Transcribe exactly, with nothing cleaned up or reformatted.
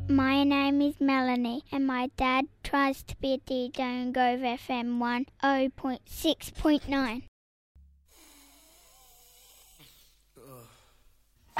My name is Melanie and my dad tries to be a D J on Grove F M one oh point six point nine.